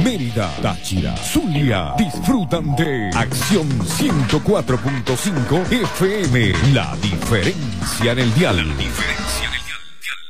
Mérida, Táchira, Zulia disfrutan de Acción 104.5 FM. La diferencia en el dial. La diferencia.